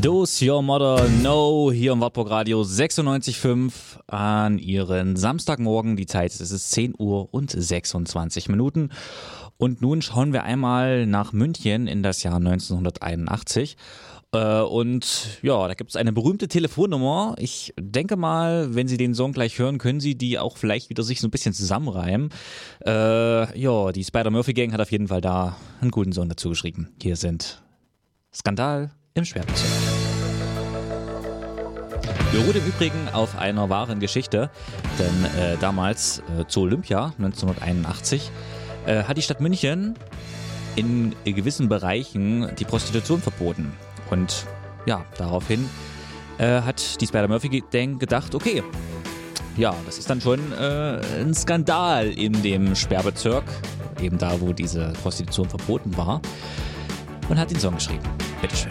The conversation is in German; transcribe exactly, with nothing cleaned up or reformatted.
Does Your Mother Know hier im Wartburg Radio sechsundneunzig Komma fünf an Ihren Samstagmorgen. Die Zeit ist es zehn Uhr und sechsundzwanzig Minuten. Und nun schauen wir einmal nach München in das Jahr neunzehnhunderteinundachtzig. Und ja, da gibt es eine berühmte Telefonnummer. Ich denke mal, wenn Sie den Song gleich hören, können Sie die auch vielleicht wieder sich so ein bisschen zusammenreimen. Äh, ja, die Spider-Murphy-Gang hat auf jeden Fall da einen guten Song dazu geschrieben. Hier sind Skandal im Sperrbezirk. Beruht im Übrigen auf einer wahren Geschichte, denn äh, damals äh, zu Olympia neunzehnhunderteinundachtzig äh, hat die Stadt München in gewissen Bereichen die Prostitution verboten. Und ja, daraufhin äh, hat die Spider-Murphy-Gang gedacht, okay, ja, das ist dann schon äh, ein Skandal in dem Sperrbezirk, eben da, wo diese Prostitution verboten war, und hat den Song geschrieben. Bitteschön.